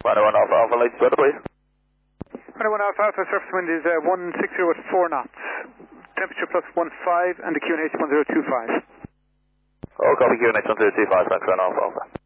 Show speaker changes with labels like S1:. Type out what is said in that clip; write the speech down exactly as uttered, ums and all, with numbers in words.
S1: Runway one Alpha Alpha, latest weather please.
S2: Runway one Alpha Alpha, surface wind is uh, one six zero at four knots. Temperature plus one five and the Q N H one zero two five.
S1: Oh, copy Q N H one zero two five, thanks, Runway Alpha Alpha.